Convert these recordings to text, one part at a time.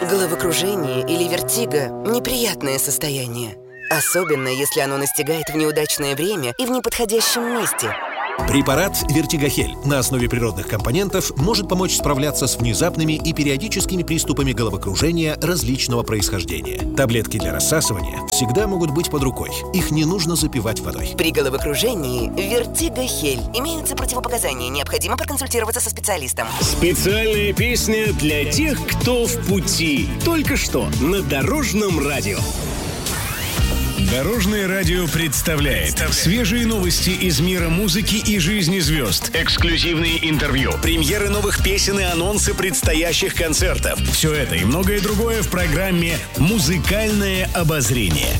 Головокружение или вертиго – неприятное состояние. Особенно, если оно настигает в неудачное время и в неподходящем месте. Препарат «Вертигохель» на основе природных компонентов может помочь справляться с внезапными и периодическими приступами головокружения различного происхождения. Таблетки для рассасывания всегда могут быть под рукой. Их не нужно запивать водой. При головокружении «Вертигохель» имеются противопоказания. Необходимо проконсультироваться со специалистом. Специальная песня для тех, кто в пути. Только что на Дорожном радио. Дорожное радио представляет свежие новости из мира музыки и жизни звезд, эксклюзивные интервью, премьеры новых песен и анонсы предстоящих концертов. Все это и многое другое в программе «Музыкальное обозрение».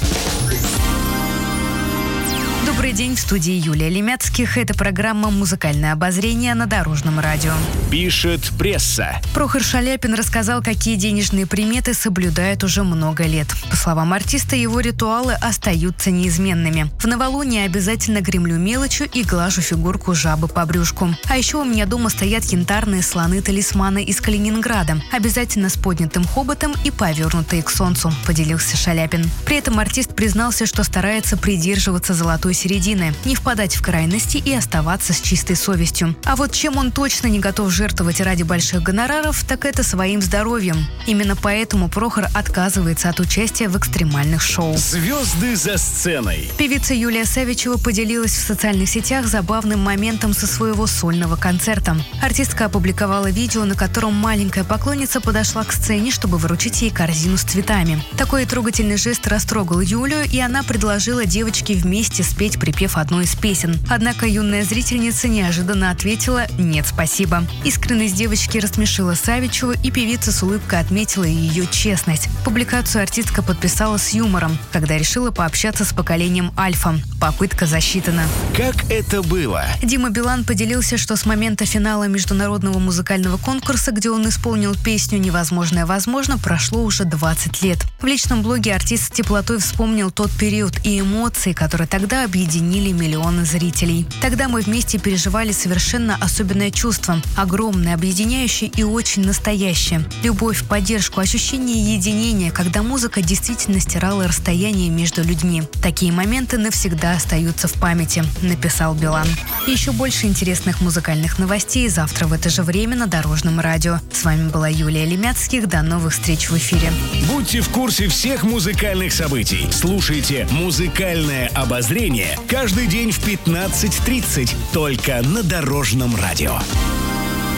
Добрый день, в студии Юлия Лемяцких. Это программа «Музыкальное обозрение» на Дорожном радио. Пишет пресса. Прохор Шаляпин рассказал, какие денежные приметы соблюдает уже много лет. По словам артиста, его ритуалы остаются неизменными. В новолуние обязательно гремлю мелочью и глажу фигурку жабы по брюшку. А еще у меня дома стоят янтарные слоны-талисманы из Калининграда. Обязательно с поднятым хоботом и повернутые к солнцу, поделился Шаляпин. При этом артист признался, что старается придерживаться золотой середины, не впадать в крайности и оставаться с чистой совестью. А вот чем он точно не готов жертвовать ради больших гонораров, так это своим здоровьем. Именно поэтому Прохор отказывается от участия в экстремальных шоу. Звезды за сценой. Певица Юлия Савичева поделилась в социальных сетях забавным моментом со своего сольного концерта. Артистка опубликовала видео, на котором маленькая поклонница подошла к сцене, чтобы вручить ей корзину с цветами. Такой трогательный жест растрогал Юлию, и она предложила девочке вместе спеть припев одной из песен. Однако юная зрительница неожиданно ответила «нет, спасибо». Искренность девочки рассмешила Савичеву, и певица с улыбкой отметила ее честность. Публикацию артистка подписала с юмором, когда решила пообщаться с поколением Альфа. Попытка засчитана. Как это было? Дима Билан поделился, что с момента финала международного музыкального конкурса, где он исполнил песню «Невозможное возможно», прошло уже 20 лет. В личном блоге артист с теплотой вспомнил тот период и эмоции, которые тогда объединили миллионы зрителей. Тогда мы вместе переживали совершенно особенное чувство, огромное, объединяющее и очень настоящее. Любовь, поддержку, ощущение единения, когда музыка действительно стирала расстояние между людьми. Такие моменты навсегда остаются в памяти, написал Билан. Еще больше интересных музыкальных новостей завтра в это же время на Дорожном радио. С вами была Юлия Лемяцких. До новых встреч в эфире. Будьте в курсе всех музыкальных событий. Слушайте «Музыкальное обозрение» каждый день в 15:30 только на Дорожном радио.